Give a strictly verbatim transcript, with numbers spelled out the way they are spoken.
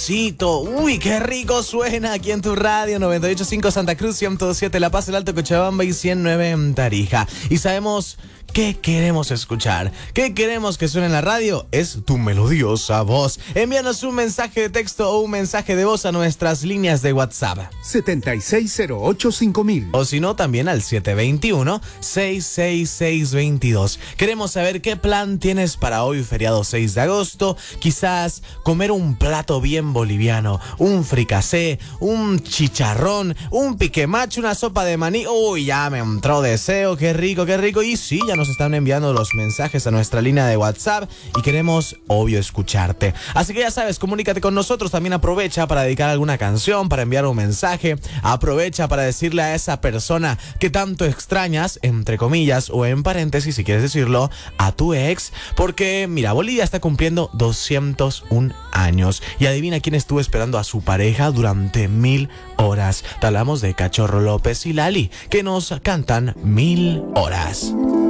cafecito. Uy, qué rico suena aquí en tu radio. noventa y ocho punto cinco Santa Cruz, ciento siete La Paz, el Alto Cochabamba y ciento nueve en Tarija. Y sabemos ¿qué queremos escuchar? ¿Qué queremos que suene en la radio? Es tu melodiosa voz. Envíanos un mensaje de texto o un mensaje de voz a nuestras líneas de WhatsApp. setenta y seis cero ocho cinco mil. O si no, también al siete dos uno, seis seis seis dos dos. Queremos saber qué plan tienes para hoy, feriado seis de agosto. Quizás comer un plato bien boliviano, un fricasé, un chicharrón, un piquemacho, una sopa de maní. Uy, ya me entró deseo, qué rico, qué rico. Y sí, ya nos están enviando los mensajes a nuestra línea de WhatsApp y queremos, obvio, escucharte. Así que ya sabes, comunícate con nosotros. También aprovecha para dedicar alguna canción, para enviar un mensaje. Aprovecha para decirle a esa persona que tanto extrañas, entre comillas o en paréntesis, si quieres decirlo, a tu ex. Porque, mira, Bolivia está cumpliendo doscientos un años. Y adivina quién estuvo esperando a su pareja durante mil horas. Te hablamos de Cachorro López y Lali, que nos cantan Mil Horas.